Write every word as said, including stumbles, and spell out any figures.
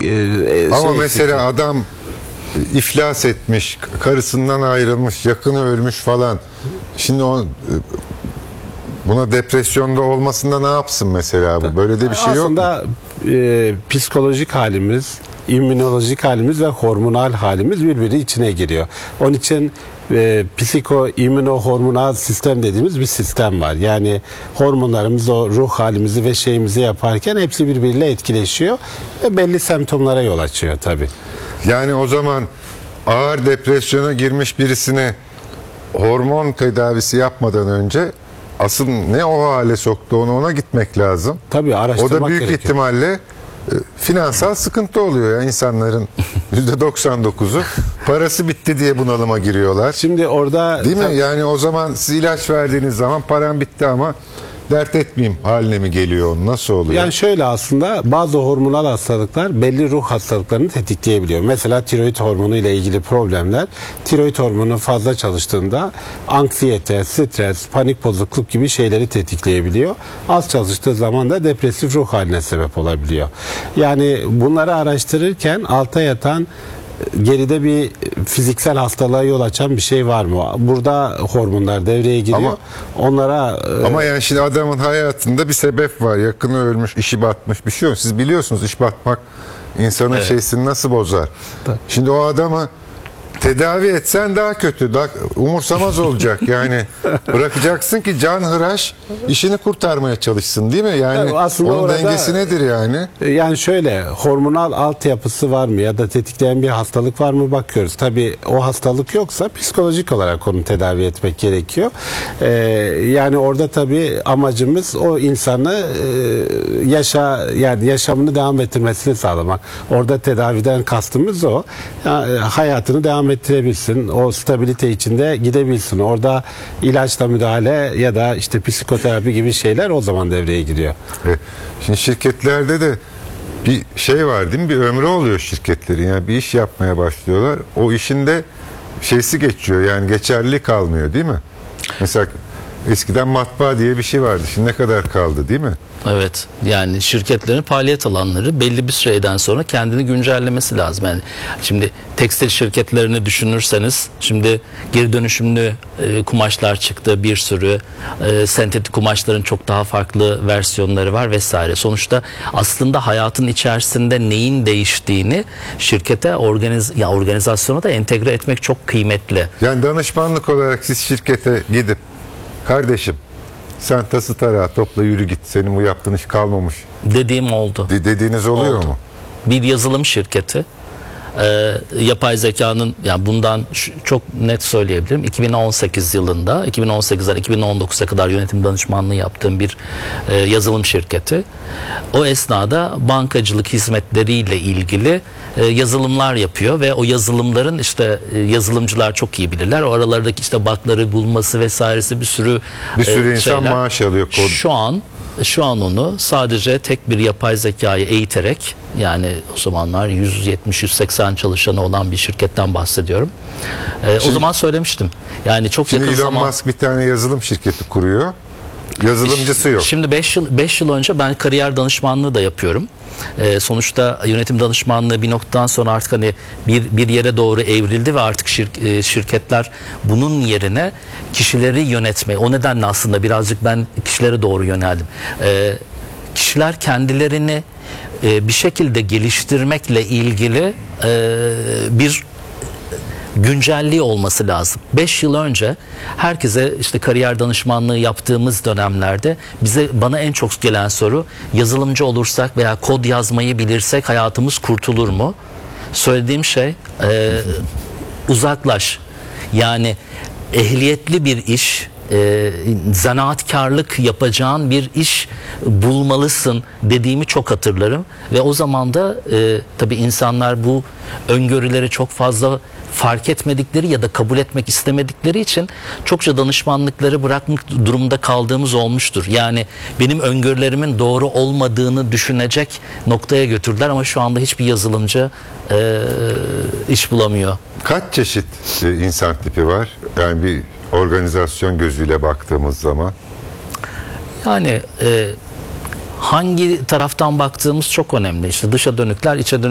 e, Ama şey mesela eksikliği. adam iflas etmiş, karısından ayrılmış, yakını ölmüş falan. Şimdi o buna depresyonda olmasında ne yapsın mesela bu? Böyle de bir şey yok mu? Aslında e, psikolojik halimiz, immünolojik halimiz ve hormonal halimiz birbiri içine giriyor. Onun için e, psiko, immüno, hormonal sistem dediğimiz bir sistem var. Yani hormonlarımız o ruh halimizi ve şeyimizi yaparken hepsi birbiriyle etkileşiyor ve belli semptomlara yol açıyor tabii. Yani o zaman ağır depresyona girmiş birisine hormon tedavisi yapmadan önce asıl ne o hale soktu onu ona gitmek lazım. Tabii O araştırmak da büyük gerekiyor. ihtimalle e, finansal sıkıntı oluyor ya insanların yüzde doksan dokuzu parası bitti diye bunalıma giriyorlar. Şimdi orada Değil mi? tabii, Yani o zaman siz ilaç verdiğiniz zaman param bitti ama dert etmeyeyim haline mi geliyor? Nasıl oluyor? yani şöyle aslında bazı hormonal hastalıklar belli ruh hastalıklarını tetikleyebiliyor. Mesela tiroid hormonu ile ilgili problemler, tiroid hormonu fazla çalıştığında anksiyete, stres, panik bozukluk gibi şeyleri tetikleyebiliyor. Az çalıştığı zaman da depresif ruh haline sebep olabiliyor. Yani bunları araştırırken alta yatan geride bir fiziksel hastalığa yol açan bir şey var mı? Burada hormonlar devreye giriyor. Ama- Onlara e, Ama yani şimdi adamın hayatında bir sebep var. Yakını ölmüş, işi batmış bir şey yok. Siz biliyorsunuz iş batmak insanın şeysini nasıl bozar. Şimdi o adamı tedavi etsen daha kötü, daha umursamaz olacak. Yani bırakacaksın ki canhıraş işini kurtarmaya çalışsın değil mi? Yani Tabii aslında onun orada- dengesi nedir yani? Yani şöyle hormonal altyapısı var mı ya da tetikleyen bir hastalık var mı bakıyoruz. Tabii o hastalık yoksa psikolojik olarak onu tedavi etmek gerekiyor. Ee, yani orada tabii amacımız o insanı e, yaşa yani yaşamını devam ettirmesini sağlamak. Orada tedaviden kastımız o. Yani hayatını devam ettirebilsin. O stabilite içinde gidebilsin. Orada ilaçla müdahale ya da işte psikoterapi gibi şeyler o zaman devreye giriyor. E, Şimdi şirketlerde de bir şey var değil mi? Bir ömrü oluyor şirketlerin. Yani bir iş yapmaya başlıyorlar. O işin de şeysi geçiyor. Yani geçerli kalmıyor değil mi? Mesela eskiden matbaa diye bir şey vardı. Şimdi ne kadar kaldı değil mi? Evet, yani şirketlerin faaliyet alanları belli bir süreden sonra kendini güncellemesi lazım. Yani şimdi tekstil şirketlerini düşünürseniz şimdi geri dönüşümlü e, kumaşlar çıktı, bir sürü e, sentetik kumaşların çok daha farklı versiyonları var vesaire. Sonuçta aslında hayatın içerisinde neyin değiştiğini şirkete organiz ya organizasyona da entegre etmek çok kıymetli. Yani danışmanlık olarak siz şirkete gidip kardeşim sen tası tarağı topla yürü git. Senin bu yaptığın iş kalmamış. Dediğim oldu. De- dediğiniz oluyor Oldu. mu? Bir yazılım şirketi e, yapay zekanın yani bundan ş- çok net söyleyebilirim. iki bin on sekiz yılında iki bin on sekizden iki bin on dokuza kadar yönetim danışmanlığı yaptığım bir e, yazılım şirketi. O esnada bankacılık hizmetleriyle ilgili e, yazılımlar yapıyor ve o yazılımların işte e, yazılımcılar çok iyi bilirler. O aralardaki işte bug'ları bulması vesairesi bir sürü Bir sürü e, insan şeyler. maaş alıyor kod. Şu an şu an onu sadece tek bir yapay zekayı eğiterek yani o zamanlar yüz yetmiş yüz seksen çalışanı olan bir şirketten bahsediyorum. Ee, o zaman söylemiştim. Yani çok Şimdi yakın Elon zaman Musk bir tane yazılım şirketi kuruyor. Yazılımcısı yok. Şimdi beş yıl beş yıl önce ben kariyer danışmanlığı da yapıyorum. Ee, sonuçta yönetim danışmanlığı bir noktadan sonra artık hani bir bir yere doğru evrildi ve artık şir- e, şirketler bunun yerine kişileri yönetmeyi, o nedenle aslında birazcık ben kişilere doğru yöneldim. Ee, kişiler kendilerini e, bir şekilde geliştirmekle ilgili e, bir güncelliği olması lazım. beş yıl önce herkese işte kariyer danışmanlığı yaptığımız dönemlerde bize bana en çok gelen soru yazılımcı olursak veya kod yazmayı bilirsek hayatımız kurtulur mu? Söylediğim şey e, uzaklaş. Yani ehliyetli bir iş, e, zanaatkarlık yapacağın bir iş bulmalısın dediğimi çok hatırlarım ve o zaman da e, tabii insanlar bu öngörüleri çok fazla fark etmedikleri ya da kabul etmek istemedikleri için çokça danışmanlıkları bırakmak durumunda kaldığımız olmuştur. Yani benim öngörülerimin doğru olmadığını düşünecek noktaya götürdüler ama şu anda hiçbir yazılımcı e, iş bulamıyor. Kaç çeşit e, insan tipi var? Yani bir organizasyon gözüyle baktığımız zaman. Yani e, hangi taraftan baktığımız çok önemli. İşte dışa dönükler, içe dönükler